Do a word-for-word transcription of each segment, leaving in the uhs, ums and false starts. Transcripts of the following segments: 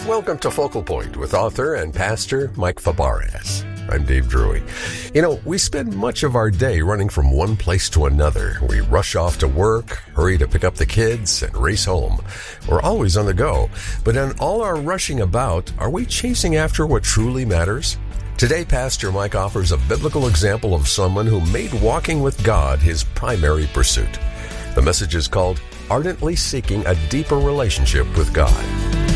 Welcome to Focal Point with author and pastor Mike Fabarez. I'm Dave Drury. You know, we spend much of our day running from one place to another. We rush off to work, hurry to pick up the kids, and race home. We're always on the go. But in all our rushing about, are we chasing after what truly matters? Today, Pastor Mike offers a biblical example of someone who made walking with God his primary pursuit. The message is called Ardently Seeking a Deeper Relationship with God.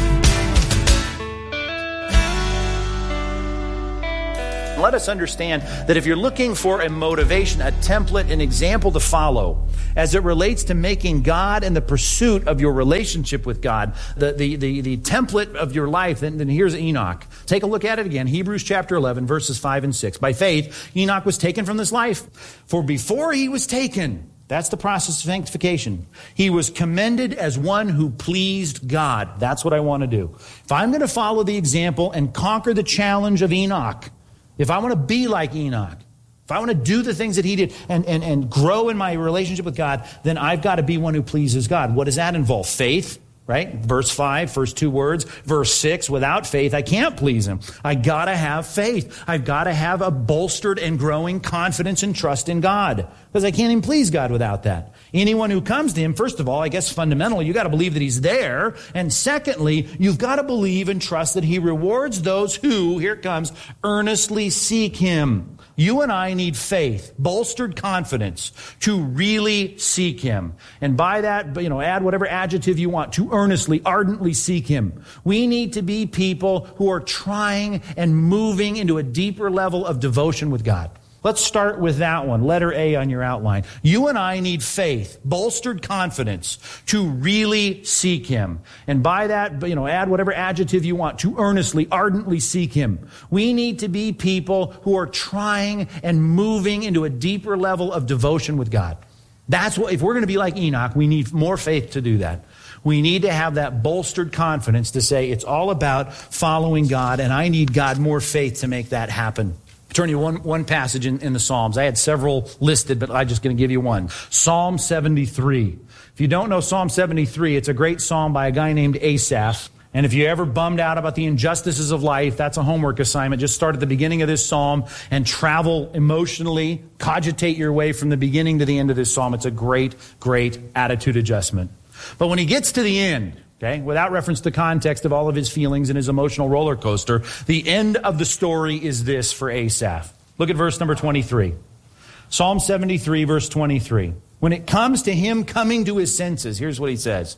Let us understand that if you're looking for a motivation, a template, an example to follow, as it relates to making God and the pursuit of your relationship with God, the, the, the, the template of your life, then, then here's Enoch. Take a look at it again. Hebrews chapter eleven, verses five and six. By faith, Enoch was taken from this life. For before he was taken, that's the process of sanctification, he was commended as one who pleased God. That's what I want to do. If I'm going to follow the example and conquer the challenge of Enoch, if I want to be like Enoch, if I want to do the things that he did and, and, and grow in my relationship with God, then I've got to be one who pleases God. What does that involve? Faith, right? Verse five, first two words. Verse six, without faith, I can't please him. I got to have faith. I've got to have a bolstered and growing confidence and trust in God, because I can't even please God without that. Anyone who comes to him, first of all, I guess fundamentally, you got to believe that he's there. And secondly, you've got to believe and trust that he rewards those who, here it comes, earnestly seek him. You and I need faith, bolstered confidence to really seek him. And by that, you know, add whatever adjective you want, to earnestly, ardently seek him. We need to be people who are trying and moving into a deeper level of devotion with God. Let's start with that one, letter A on your outline. You and I need faith, bolstered confidence to really seek him. And by that, you know, add whatever adjective you want, to earnestly, ardently seek him. We need to be people who are trying and moving into a deeper level of devotion with God. That's what, if we're going to be like Enoch, we need more faith to do that. We need to have that bolstered confidence to say it's all about following God, and I need God more faith to make that happen. Turn you one, one passage in, in the Psalms. I had several listed, but I'm just going to give you one. Psalm seventy-three. If you don't know Psalm seventy-three, it's a great psalm by a guy named Asaph. And if you're ever bummed out about the injustices of life, that's a homework assignment. Just start at the beginning of this psalm and travel emotionally, cogitate your way from the beginning to the end of this psalm. It's a great, great attitude adjustment. But when he gets to the end, okay, without reference to context of all of his feelings and his emotional roller coaster, the end of the story is this for Asaph. Look at verse number twenty-three. Psalm seventy-three, verse twenty-three. When it comes to him coming to his senses, here's what he says.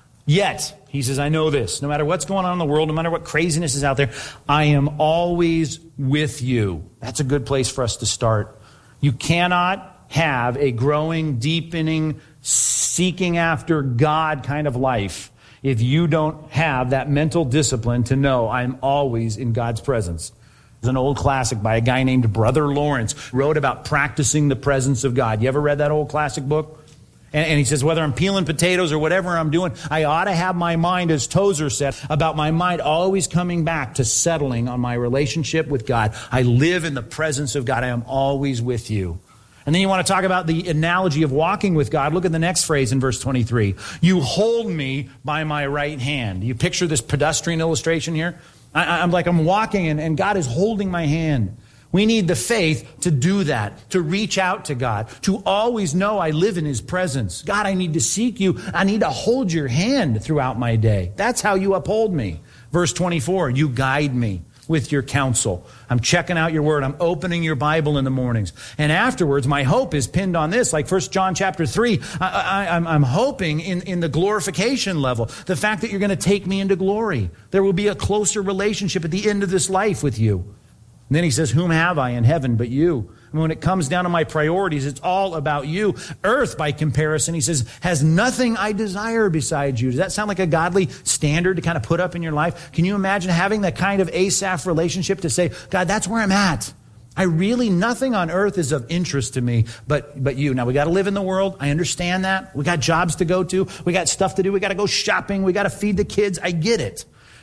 Yet, he says, I know this. No matter what's going on in the world, no matter what craziness is out there, I am always with you. That's a good place for us to start. You cannot have a growing, deepening, seeking after God kind of life if you don't have that mental discipline to know I'm always in God's presence. There's an old classic by a guy named Brother Lawrence, wrote about practicing the presence of God. You ever read that old classic book? And, and he says, whether I'm peeling potatoes or whatever I'm doing, I ought to have my mind, as Tozer said, about my mind always coming back to settling on my relationship with God. I live in the presence of God. I am always with you. And then you want to talk about the analogy of walking with God. Look at the next phrase in verse twenty-three. You hold me by my right hand. You picture this pedestrian illustration here? I, I'm like I'm walking and, and God is holding my hand. We need the faith to do that, to reach out to God, to always know I live in his presence. God, I need to seek you. I need to hold your hand throughout my day. That's how you uphold me. Verse twenty-four, you guide me with your counsel. I'm checking out your word. I'm opening your Bible in the mornings. And afterwards, my hope is pinned on this, like First John chapter three. I, I, I'm, I'm hoping in, in the glorification level, the fact that you're going to take me into glory. There will be a closer relationship at the end of this life with you. And then he says, whom have I in heaven but you? And when it comes down to my priorities, it's all about you. Earth, by comparison, he says, has nothing I desire besides you. Does that sound like a godly standard to kind of put up in your life? Can you imagine having that kind of Asaph relationship to say, God, that's where I'm at. I really, nothing on earth is of interest to me but, but you. Now, we got to live in the world. I understand that. We got jobs to go to. We got stuff to do. We got to go shopping. We got to feed the kids. I get it.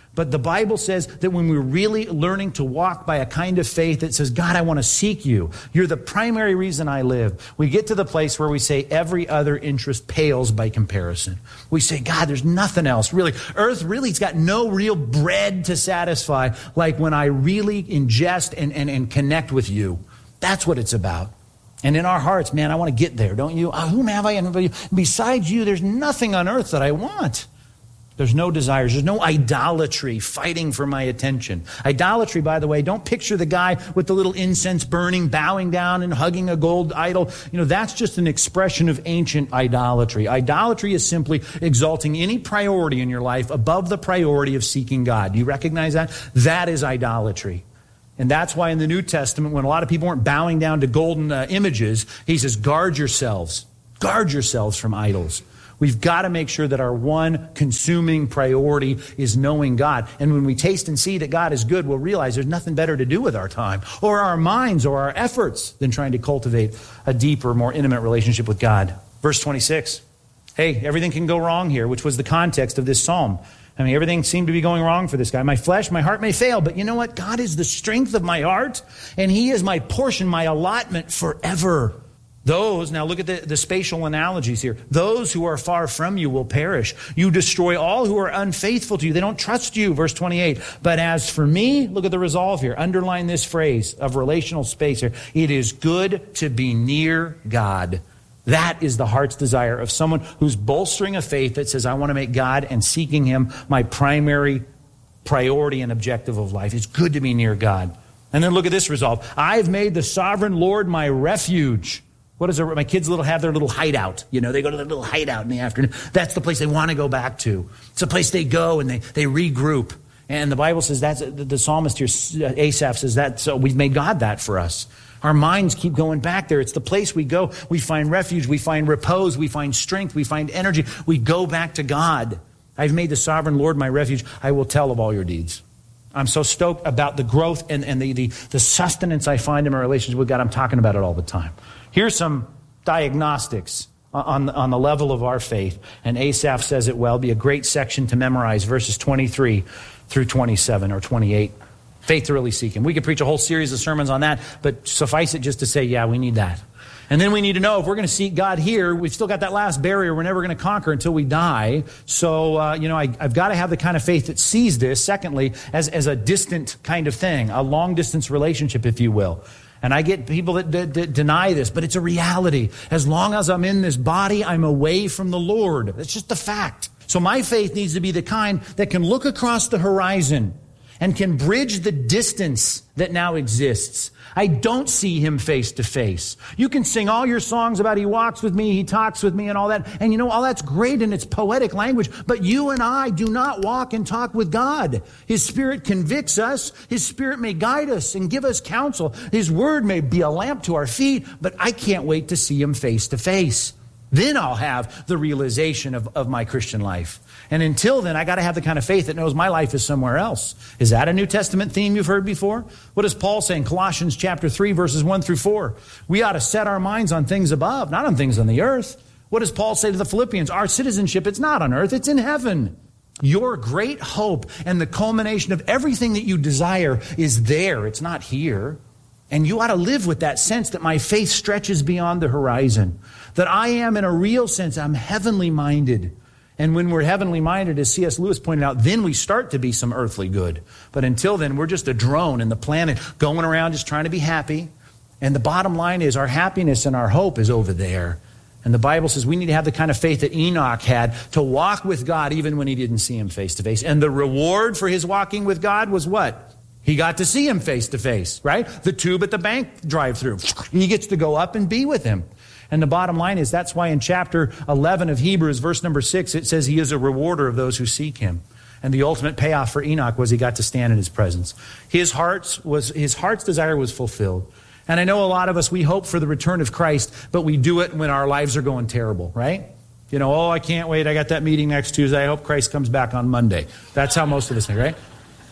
But the Bible says that when we're really learning to walk by a kind of faith that says, God, I want to seek you. You're the primary reason I live. We get to the place where we say every other interest pales by comparison. We say, God, there's nothing else. Really, earth really's got no real bread to satisfy like when I really ingest and, and, and connect with you. That's what it's about. And in our hearts, man, I want to get there, don't you? Uh, whom have I? Besides you, there's nothing on earth that I want. There's no desires. There's no idolatry fighting for my attention. Idolatry, by the way, don't picture the guy with the little incense burning, bowing down and hugging a gold idol. You know, that's just an expression of ancient idolatry. Idolatry is simply exalting any priority in your life above the priority of seeking God. Do you recognize that? That is idolatry. And that's why in the New Testament, when a lot of people weren't bowing down to golden uh, images, he says, guard yourselves. Guard yourselves from idols. We've got to make sure that our one consuming priority is knowing God. And when we taste and see that God is good, we'll realize there's nothing better to do with our time or our minds or our efforts than trying to cultivate a deeper, more intimate relationship with God. Verse twenty-six. Hey, everything can go wrong here, which was the context of this psalm. I mean, everything seemed to be going wrong for this guy. My flesh, my heart may fail, but you know what? God is the strength of my heart, and he is my portion, my allotment forever. Those, now look at the, the spatial analogies here. Those who are far from you will perish. You destroy all who are unfaithful to you. They don't trust you, verse twenty-eight. But as for me, look at the resolve here. Underline this phrase of relational space here. It is good to be near God. That is the heart's desire of someone who's bolstering a faith that says, I want to make God and seeking him my primary priority and objective of life. It's good to be near God. And then look at this resolve. I've made the sovereign Lord my refuge. What is it? My kids little have their little hideout. You know, they go to their little hideout in the afternoon. That's the place they want to go back to. It's a place they go and they, they regroup. And the Bible says that's the psalmist here, Asaph says that. So we've made God that for us. Our minds keep going back there. It's the place we go. We find refuge. We find repose. We find strength. We find energy. We go back to God. I've made the sovereign Lord my refuge. I will tell of all your deeds. I'm so stoked about the growth and, and the, the, the sustenance I find in my relationship with God. I'm talking about it all the time. Here's some diagnostics on, on the level of our faith. And Asaph says it well. It'd be a great section to memorize, verses twenty-three through twenty-seven or twenty-eight. Faith to really seek him. We could preach a whole series of sermons on that, but suffice it just to say, yeah, we need that. And then we need to know if we're going to seek God here, we've still got that last barrier we're never going to conquer until we die. So, uh, you know, I, I've got to have the kind of faith that sees this, secondly, as, as a distant kind of thing, a long-distance relationship, if you will. And I get people that d- d- deny this, but it's a reality. As long as I'm in this body, I'm away from the Lord. That's just a fact. So my faith needs to be the kind that can look across the horizon and can bridge the distance that now exists. I don't see him face to face. You can sing all your songs about he walks with me, he talks with me and all that. And you know, all that's great in its poetic language. But you and I do not walk and talk with God. His Spirit convicts us. His Spirit may guide us and give us counsel. His Word may be a lamp to our feet. But I can't wait to see him face to face. Then I'll have the realization of, of my Christian life. And until then, I got to have the kind of faith that knows my life is somewhere else. Is that a New Testament theme you've heard before? What does Paul say in Colossians chapter three, verses one through four? We ought to set our minds on things above, not on things on the earth. What does Paul say to the Philippians? Our citizenship, it's not on earth, it's in heaven. Your great hope and the culmination of everything that you desire is there. It's not here. And you ought to live with that sense that my faith stretches beyond the horizon. That I am, in a real sense, I'm heavenly minded. And when we're heavenly minded, as C S Lewis pointed out, then we start to be some earthly good. But until then, we're just a drone in the planet going around just trying to be happy. And the bottom line is our happiness and our hope is over there. And the Bible says we need to have the kind of faith that Enoch had to walk with God even when he didn't see him face to face. And the reward for his walking with God was what? He got to see him face to face, right? The tube at the bank drive-through. He gets to go up and be with him. And the bottom line is that's why in chapter eleven of Hebrews, verse number six, it says he is a rewarder of those who seek him. And the ultimate payoff for Enoch was he got to stand in his presence. His heart's was his heart's desire was fulfilled. And I know a lot of us, we hope for the return of Christ, but we do it when our lives are going terrible, right? You know, oh, I can't wait. I got that meeting next Tuesday. I hope Christ comes back on Monday. That's how most of us think, right?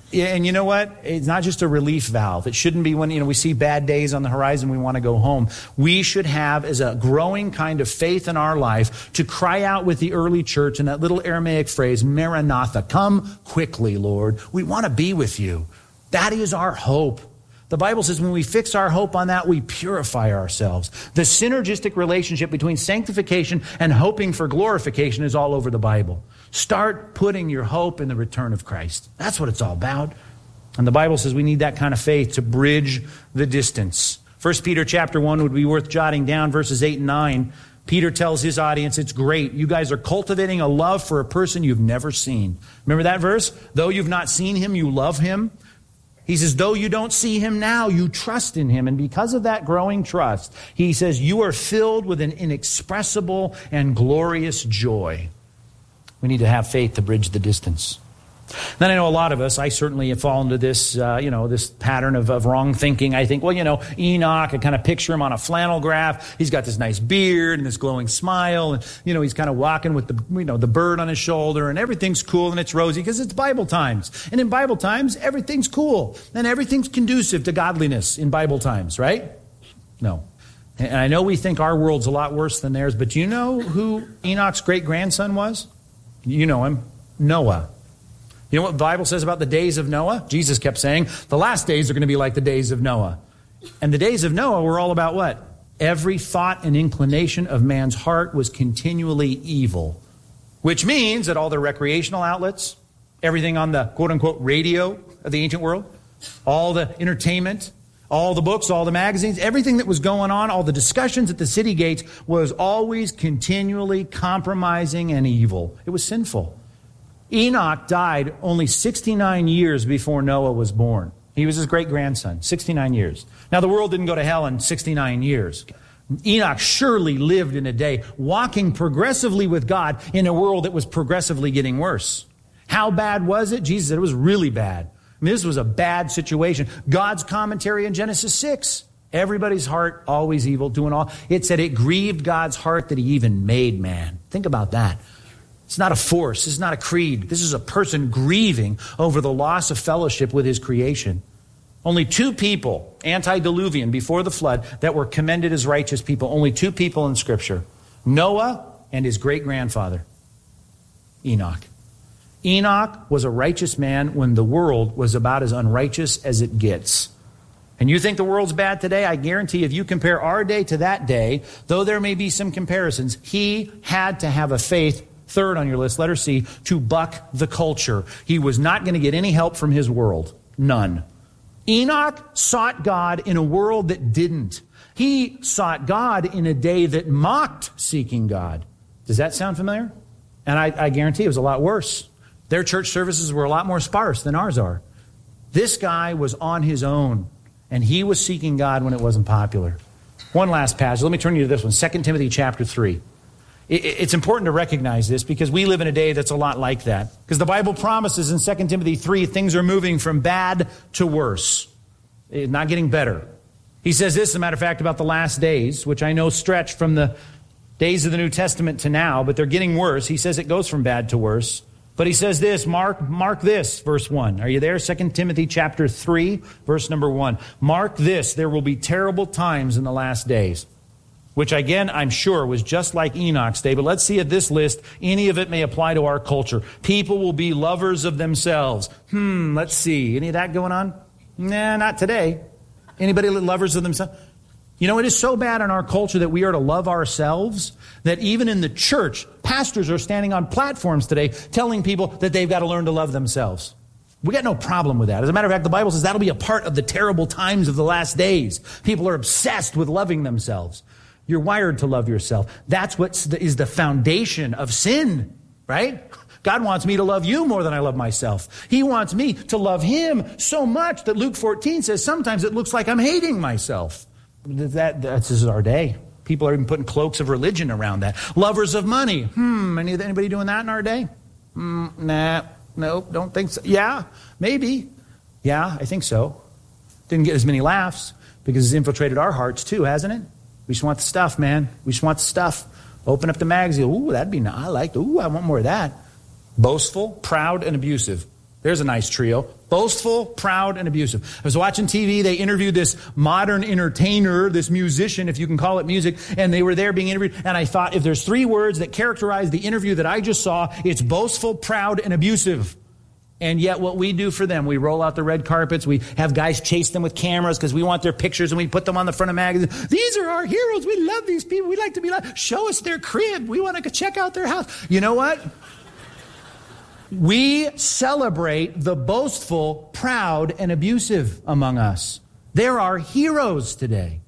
Yeah, and you know what? It's not just a relief valve. It shouldn't be when, you know, we see bad days on the horizon, we want to go home. We should have, as a growing kind of faith in our life, to cry out with the early church in that little Aramaic phrase, Maranatha, come quickly, Lord. We want to be with you. That is our hope. The Bible says when we fix our hope on that, we purify ourselves. The synergistic relationship between sanctification and hoping for glorification is all over the Bible. Start putting your hope in the return of Christ. That's what it's all about. And the Bible says we need that kind of faith to bridge the distance. First Peter chapter one would be worth jotting down, verses eight and nine. Peter tells his audience, it's great. You guys are cultivating a love for a person you've never seen. Remember that verse? Though you've not seen him, you love him. He says, though you don't see him now, you trust in him. And because of that growing trust, he says, you are filled with an inexpressible and glorious joy. We need to have faith to bridge the distance. Then I know a lot of us, I certainly have fallen into this, uh, you know, this pattern of, of wrong thinking. I think, well, you know, Enoch, I kind of picture him on a flannel graph. He's got this nice beard and this glowing smile. And, you know, he's kind of walking with the, you know, the bird on his shoulder, and everything's cool and it's rosy because it's Bible times. And in Bible times, everything's cool and everything's conducive to godliness in Bible times, right? No. And I know we think our world's a lot worse than theirs, but do you know who Enoch's great-grandson was? You know him, Noah. You know what the Bible says about the days of Noah? Jesus kept saying, the last days are going to be like the days of Noah. And the days of Noah were all about what? Every thought and inclination of man's heart was continually evil. Which means that all the recreational outlets, everything on the quote-unquote radio of the ancient world, all the entertainment, all the books, all the magazines, everything that was going on, all the discussions at the city gates was always continually compromising and evil. It was sinful. Enoch died only sixty-nine years before Noah was born. He was his great-grandson, sixty-nine years. Now, the world didn't go to hell in sixty-nine years. Enoch surely lived in a day walking progressively with God in a world that was progressively getting worse. How bad was it? Jesus said it was really bad. I mean, this was a bad situation. God's commentary in Genesis six. Everybody's heart always evil, doing all. It said it grieved God's heart that he even made man. Think about that. It's not a force. This is not a creed. This is a person grieving over the loss of fellowship with his creation. Only two people, antediluvian, before the flood, that were commended as righteous people. Only two people in Scripture. Noah and his great-grandfather, Enoch. Enoch was a righteous man when the world was about as unrighteous as it gets. And you think the world's bad today? I guarantee if you compare our day to that day, though there may be some comparisons, he had to have a faith, third on your list, letter C, to buck the culture. He was not going to get any help from his world. None. Enoch sought God in a world that didn't. He sought God in a day that mocked seeking God. Does that sound familiar? And I, I guarantee it was a lot worse. Their church services were a lot more sparse than ours are. This guy was on his own, and he was seeking God when it wasn't popular. One last passage. Let me turn you to this one, Second Timothy chapter three. It's important to recognize this because we live in a day that's a lot like that. Because the Bible promises in Second Timothy three, things are moving from bad to worse. It's not getting better. He says this, as a matter of fact, about the last days, which I know stretch from the days of the New Testament to now, but they're getting worse. He says it goes from bad to worse. But he says this, mark, mark this, verse one. Are you there? Second Timothy chapter three, verse number one. Mark this, there will be terrible times in the last days. Which again, I'm sure was just like Enoch's day. But let's see at this list, any of it may apply to our culture. People will be lovers of themselves. Hmm, let's see. Any of that going on? Nah, not today. Anybody lovers of themselves? You know, it is so bad in our culture that we are to love ourselves that even in the church, pastors are standing on platforms today telling people that they've got to learn to love themselves. We got no problem with that. As a matter of fact, the Bible says that'll be a part of the terrible times of the last days. People are obsessed with loving themselves. You're wired to love yourself. That's what is the foundation of sin, right? God wants me to love you more than I love myself. He wants me to love him so much that Luke fourteen says sometimes it looks like I'm hating myself. That, that's this is our day. People are even putting cloaks of religion around that. Lovers of money. Hmm, any, anybody doing that in our day? Hmm, nah, nope, don't think so. Yeah, maybe. Yeah, I think so. Didn't get as many laughs because it's infiltrated our hearts too, hasn't it? We just want the stuff, man. We just want the stuff. Open up the magazine. Ooh, that'd be nice. I like, ooh, I want more of that. Boastful, proud, and abusive. There's a nice trio. Boastful, proud, and abusive. I was watching T V. They interviewed this modern entertainer, this musician, if you can call it music, and they were there being interviewed. And I thought, if there's three words that characterize the interview that I just saw, it's boastful, proud, and abusive. And yet what we do for them, we roll out the red carpets. We have guys chase them with cameras because we want their pictures, and we put them on the front of magazines. These are our heroes. We love these people. We like to be like, show us their crib. We want to go check out their house. You know what? We celebrate the boastful, proud, and abusive among us. There are heroes today.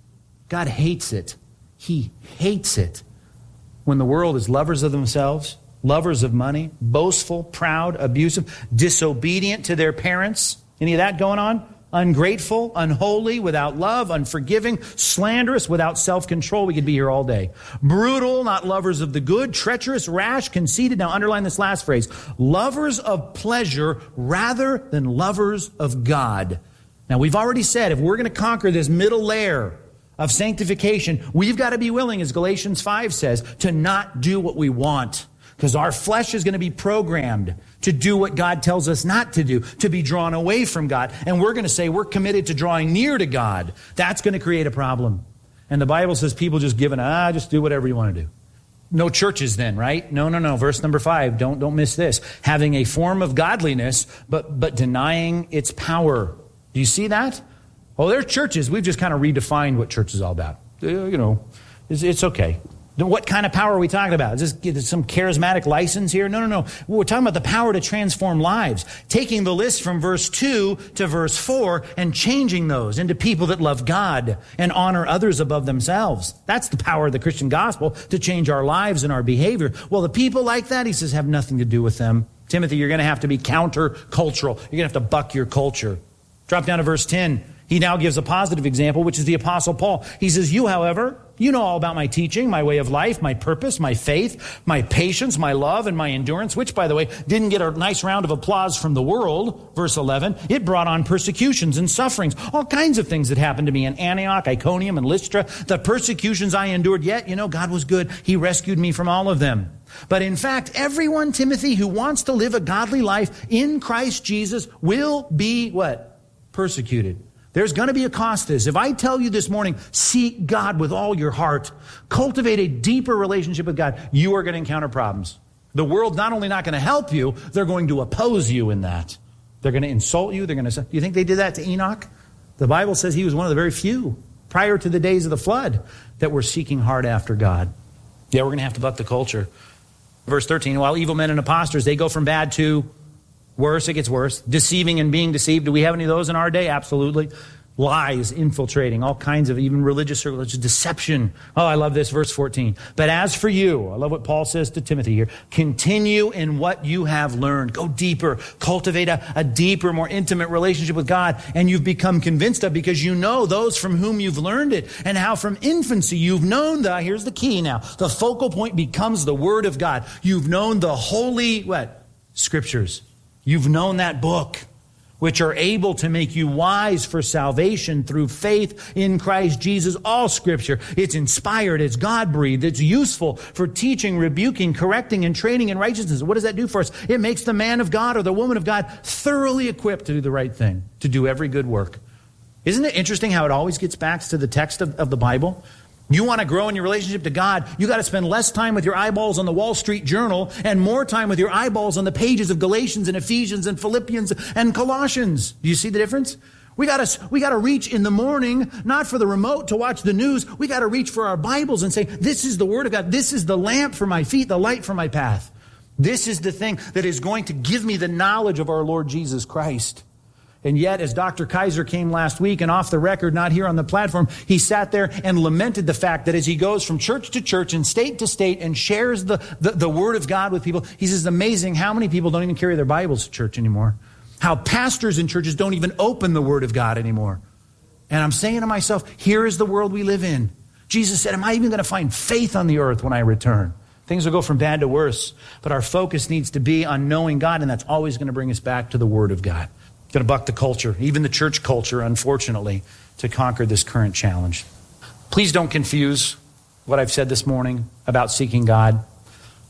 God hates it. He hates it when the world is lovers of themselves, lovers of money, boastful, proud, abusive, disobedient to their parents. Any of that going on? Ungrateful, unholy, without love, unforgiving, slanderous, without self-control. We could be here all day. Brutal, not lovers of the good, treacherous, rash, conceited. Now underline this last phrase. Lovers of pleasure rather than lovers of God. Now we've already said if we're going to conquer this middle layer of sanctification, we've got to be willing, as Galatians five says, to not do what we want. Because our flesh is going to be programmed to do what God tells us not to do, to be drawn away from God. And we're going to say we're committed to drawing near to God. That's going to create a problem. And the Bible says people just give an, ah, just do whatever you want to do. No churches then, right? No, no, no. Verse number five, don't, don't miss this. Having a form of godliness, but, but denying its power. Do you see that? Oh, there's churches. We've just kind of redefined what church is all about. You know, it's, it's okay. What kind of power are we talking about? Is this some charismatic license here? No, no, no. We're talking about the power to transform lives. Taking the list from verse two to verse four and changing those into people that love God and honor others above themselves. That's the power of the Christian gospel, to change our lives and our behavior. Well, the people like that, he says, have nothing to do with them. Timothy, you're going to have to be counter-cultural. You're going to have to buck your culture. Drop down to verse ten. He now gives a positive example, which is the Apostle Paul. He says, you, however, you know all about my teaching, my way of life, my purpose, my faith, my patience, my love, and my endurance, which, by the way, didn't get a nice round of applause from the world. Verse eleven, it brought on persecutions and sufferings, all kinds of things that happened to me in Antioch, Iconium, and Lystra. The persecutions I endured, yet, you know, God was good. He rescued me from all of them. But in fact, everyone, Timothy, who wants to live a godly life in Christ Jesus will be what? Persecuted. There's going to be a cost to this. If I tell you this morning, seek God with all your heart, cultivate a deeper relationship with God, you are going to encounter problems. The world's not only not going to help you, they're going to oppose you in that. They're going to insult you. They're going to say, do you think they did that to Enoch? The Bible says he was one of the very few prior to the days of the flood that were seeking hard after God. Yeah, we're going to have to buck the culture. Verse thirteen, while evil men and impostors, they go from bad to worse, it gets worse. Deceiving and being deceived. Do we have any of those in our day? Absolutely. Lies infiltrating, all kinds of even religious or religious deception. Oh, I love this, verse fourteen. But as for you, I love what Paul says to Timothy here, continue in what you have learned. Go deeper. Cultivate a, a deeper, more intimate relationship with God, and you've become convinced of because you know those from whom you've learned it, and how from infancy you've known the, here's the key now, the focal point becomes the Word of God. You've known the holy, what? Scriptures. You've known that book, which are able to make you wise for salvation through faith in Christ Jesus. All Scripture, it's inspired, it's God-breathed, it's useful for teaching, rebuking, correcting, and training in righteousness. What does that do for us? It makes the man of God or the woman of God thoroughly equipped to do the right thing, to do every good work. Isn't it interesting how it always gets back to the text of, of the Bible? You want to grow in your relationship to God, you got to spend less time with your eyeballs on the Wall Street Journal and more time with your eyeballs on the pages of Galatians and Ephesians and Philippians and Colossians. Do you see the difference? We got to we got to reach in the morning, not for the remote to watch the news. We got to reach for our Bibles and say, this is the Word of God. This is the lamp for my feet, the light for my path. This is the thing that is going to give me the knowledge of our Lord Jesus Christ. And yet, as Doctor Kaiser came last week and off the record, not here on the platform, he sat there and lamented the fact that as he goes from church to church and state to state and shares the, the, the Word of God with people, he says it's amazing how many people don't even carry their Bibles to church anymore. How pastors in churches don't even open the Word of God anymore. And I'm saying to myself, here is the world we live in. Jesus said, am I even going to find faith on the earth when I return? Things will go from bad to worse. But our focus needs to be on knowing God, and that's always going to bring us back to the Word of God. Going to buck the culture, even the church culture, unfortunately, to conquer this current challenge. Please don't confuse what I've said this morning about seeking God.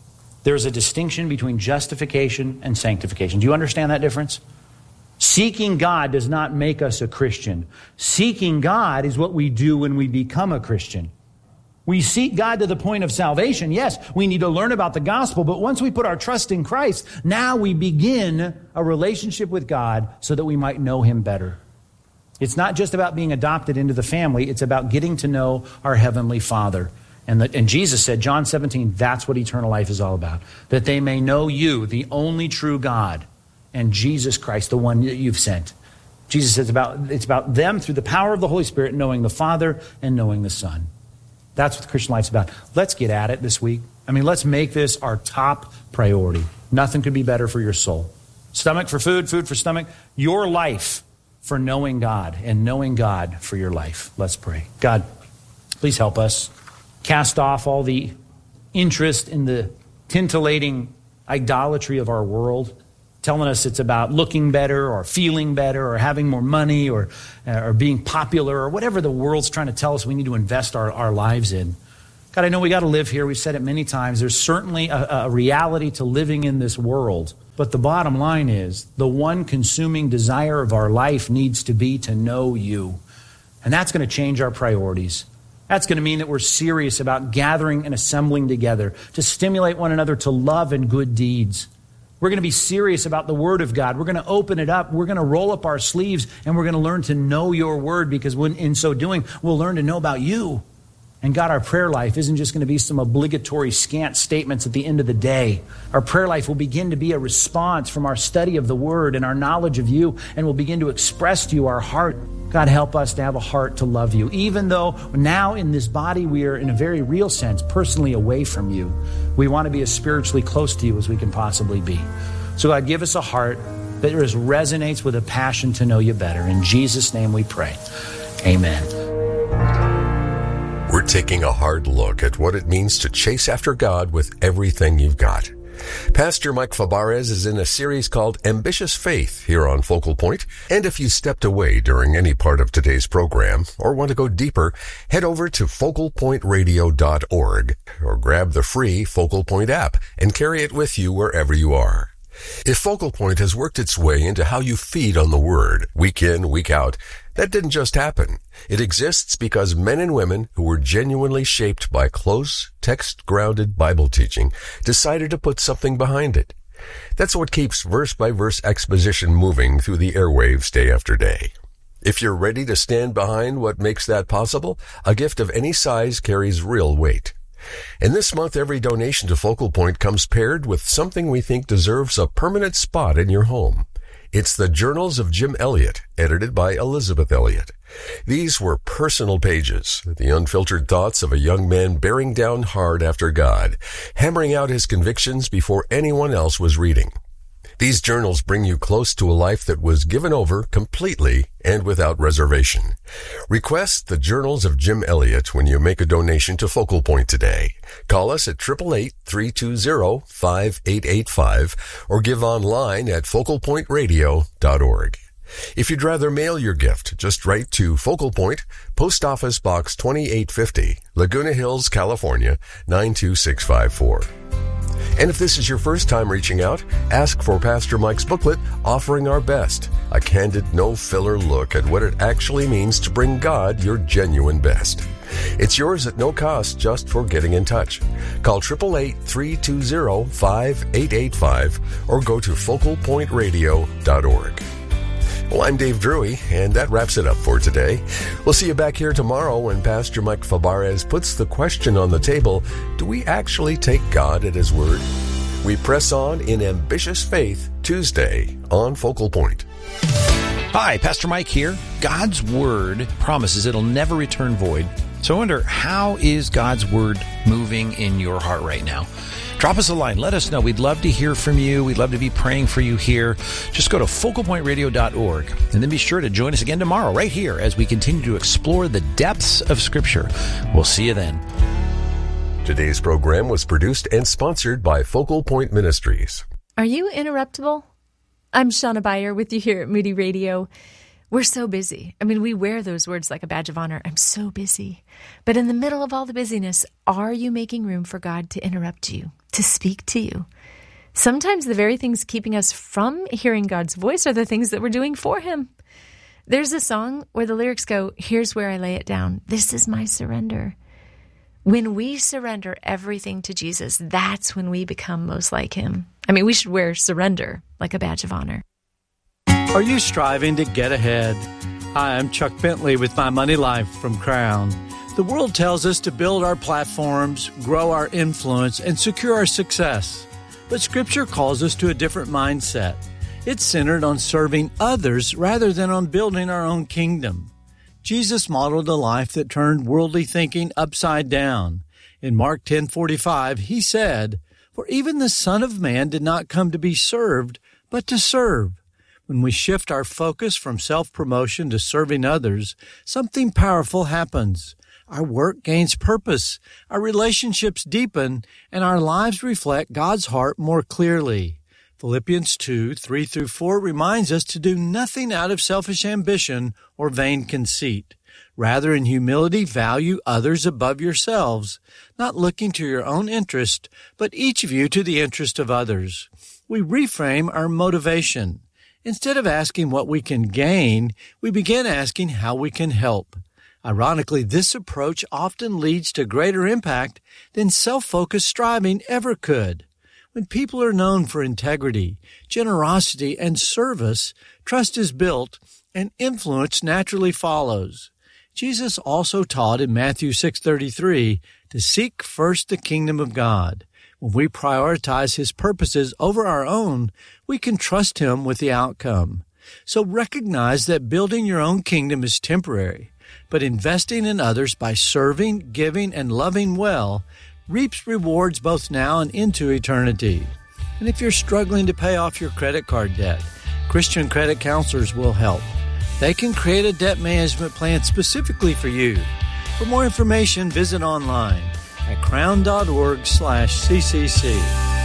There's a distinction between justification and sanctification. Do you understand that difference? Seeking God does not make us a Christian. Seeking God is what we do when we become a Christian. We seek God to the point of salvation. Yes, we need to learn about the gospel, but once we put our trust in Christ, now we begin a relationship with God so that we might know him better. It's not just about being adopted into the family. It's about getting to know our Heavenly Father. And, the, and Jesus said, John seventeen, that's what eternal life is all about. That they may know you, the only true God, and Jesus Christ, the one that you've sent. Jesus says about, it's about them through the power of the Holy Spirit, knowing the Father and knowing the Son. That's what the Christian life's about. Let's get at it this week. I mean, let's make this our top priority. Nothing could be better for your soul. Stomach for food, food for stomach. Your life for knowing God, and knowing God for your life. Let's pray. God, please help us. Cast off all the interest in the tintillating idolatry of our world, telling us it's about looking better or feeling better or having more money or, or being popular or whatever the world's trying to tell us we need to invest our, our lives in. God, I know we got to live here. We've said it many times. There's certainly a, a reality to living in this world. But the bottom line is the one consuming desire of our life needs to be to know you. And that's going to change our priorities. That's going to mean that we're serious about gathering and assembling together to stimulate one another to love and good deeds. We're going to be serious about the Word of God. We're going to open it up. We're going to roll up our sleeves, and we're going to learn to know your Word, because when, in so doing, we'll learn to know about you. And God, our prayer life isn't just going to be some obligatory scant statements at the end of the day. Our prayer life will begin to be a response from our study of the Word and our knowledge of you, and we'll begin to express to you our heart. God, help us to have a heart to love you. Even though now in this body we are, in a very real sense, personally away from you, we want to be as spiritually close to you as we can possibly be. So God, give us a heart that just resonates with a passion to know you better. In Jesus' name we pray. Amen. We're taking a hard look at what it means to chase after God with everything you've got. Pastor Mike Fabarez is in a series called Ambitious Faith here on Focal Point. And if you stepped away during any part of today's program or want to go deeper, head over to focal point radio dot org or grab the free Focal Point app and carry it with you wherever you are. If Focal Point has worked its way into how you feed on the Word, week in, week out, that didn't just happen. It exists because men and women who were genuinely shaped by close, text-grounded Bible teaching decided to put something behind it. That's what keeps verse-by-verse exposition moving through the airwaves day after day. If you're ready to stand behind what makes that possible, a gift of any size carries real weight. And this month, every donation to Focal Point comes paired with something we think deserves a permanent spot in your home. It's the Journals of Jim Elliot, edited by Elizabeth Elliot. These were personal pages, the unfiltered thoughts of a young man bearing down hard after God, hammering out his convictions before anyone else was reading. These journals bring you close to a life that was given over completely and without reservation. Request the Journals of Jim Elliot when you make a donation to Focal Point today. Call us at eight eight eight, three two zero, five eight eight five or give online at focal point radio dot org. If you'd rather mail your gift, just write to Focal Point, Post Office Box twenty-eight fifty, Laguna Hills, California, nine two six five four. And if this is your first time reaching out, ask for Pastor Mike's booklet, Offering Our Best, a candid, no-filler look at what it actually means to bring God your genuine best. It's yours at no cost just for getting in touch. Call eight eight eight, three two zero, five eight eight five or go to focal point radio dot org. Well, I'm Dave Drury, and that wraps it up for today. We'll see you back here tomorrow when Pastor Mike Fabarez puts the question on the table, do we actually take God at His word? We press on in Ambitious Faith Tuesday on Focal Point. Hi, Pastor Mike here. God's Word promises it'll never return void. So I wonder, how is God's Word moving in your heart right now? Drop us a line. Let us know. We'd love to hear from you. We'd love to be praying for you here. Just go to focal point radio dot org and then be sure to join us again tomorrow right here as we continue to explore the depths of Scripture. We'll see you then. Today's program was produced and sponsored by Focal Point Ministries. Are you interruptible? I'm Shauna Beyer with you here at Moody Radio. We're so busy. I mean, we wear those words like a badge of honor. I'm so busy. But in the middle of all the busyness, are you making room for God to interrupt you? to speak to you. Sometimes the very things keeping us from hearing God's voice are the things that we're doing for him. There's a song where the lyrics go, here's where I lay it down. This is my surrender. When we surrender everything to Jesus, that's when we become most like him. I mean, we should wear surrender like a badge of honor. Are you striving to get ahead? Hi, I'm Chuck Bentley with My Money Life from Crown. The world tells us to build our platforms, grow our influence, and secure our success. But Scripture calls us to a different mindset. It's centered on serving others rather than on building our own kingdom. Jesus modeled a life that turned worldly thinking upside down. In Mark ten forty-five, he said, "For even the Son of Man did not come to be served, but to serve." When we shift our focus from self-promotion to serving others, something powerful happens. Our work gains purpose, our relationships deepen, and our lives reflect God's heart more clearly. Philippians two, three through four reminds us to do nothing out of selfish ambition or vain conceit. Rather, in humility, value others above yourselves, not looking to your own interest, but each of you to the interest of others. We reframe our motivation. Instead of asking what we can gain, we begin asking how we can help. Ironically, this approach often leads to greater impact than self-focused striving ever could. When people are known for integrity, generosity, and service, trust is built and influence naturally follows. Jesus also taught in Matthew six thirty-three to seek first the kingdom of God. When we prioritize his purposes over our own, we can trust him with the outcome. So recognize that building your own kingdom is temporary, but investing in others by serving, giving, and loving well reaps rewards both now and into eternity. And if you're struggling to pay off your credit card debt, Christian credit counselors will help. They can create a debt management plan specifically for you. For more information, visit online at crown.org slash ccc.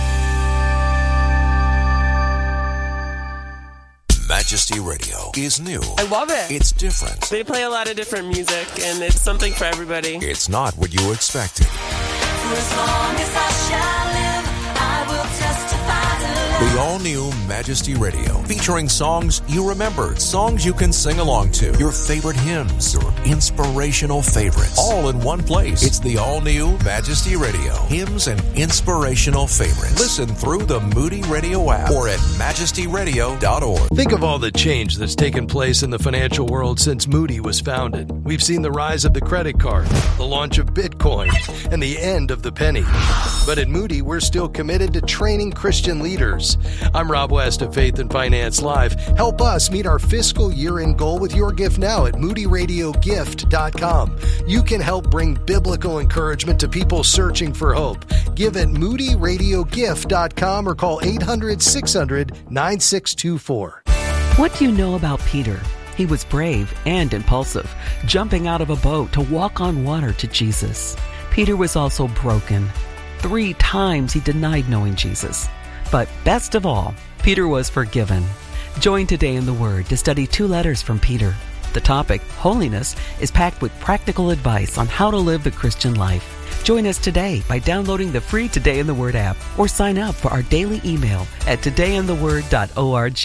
Majesty Radio is new. I love it. It's different. They play a lot of different music, and it's something for everybody. It's not what you expected. For as long as I shall live, I will testify to love. The all-new Majesty Radio, featuring songs you remember, songs you can sing along to, your favorite hymns, your inspirational favorites, all in one place. It's the all-new Majesty Radio, hymns and inspirational favorites. Listen through the Moody Radio app or at majesty radio dot org. Think of all the change that's taken place in the financial world since Moody was founded. We've seen the rise of the credit card, the launch of Bitcoin, and the end of the penny. But at Moody, we're still committed to training Christian leaders. I'm Rob West of Faith and Finance Live. Help us meet our fiscal year-end goal with your gift now at moody radio gift dot com. You can help bring biblical encouragement to people searching for hope. Give at moody radio gift dot com or call eight hundred, six hundred, nine six two four. What do you know about Peter? He was brave and impulsive, jumping out of a boat to walk on water to Jesus. Peter was also broken. Three times he denied knowing Jesus. But best of all, Peter was forgiven. Join Today in the Word to study two letters from Peter. The topic, holiness, is packed with practical advice on how to live the Christian life. Join us today by downloading the free Today in the Word app or sign up for our daily email at today in the word dot org.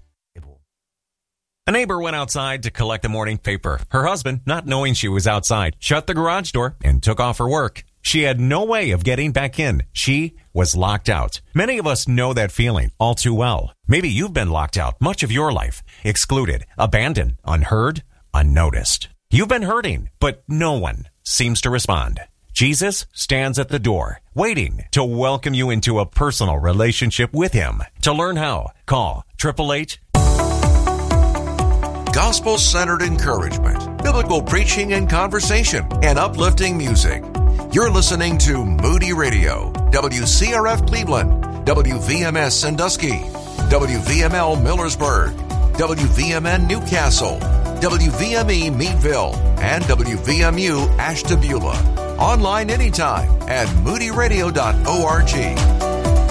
A neighbor went outside to collect the morning paper. Her husband, not knowing she was outside, shut the garage door and took off her work. She had no way of getting back in. She was locked out. Many of us know that feeling all too well. Maybe you've been locked out much of your life, excluded, abandoned, unheard, unnoticed. You've been hurting, but no one seems to respond. Jesus stands at the door, waiting to welcome you into a personal relationship with him. To learn how, call eight eight eight. Gospel-centered encouragement, biblical preaching and conversation, and uplifting music. You're listening to Moody Radio, W C R F Cleveland, W V M S Sandusky, W V M L Millersburg, W V M N Newcastle, W V M E Meadville, and W V M U Ashtabula. Online anytime at moody radio dot org.